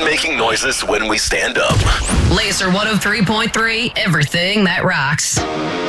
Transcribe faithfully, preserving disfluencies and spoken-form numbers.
making noises when we stand up. Laser one oh three point three, everything that rocks.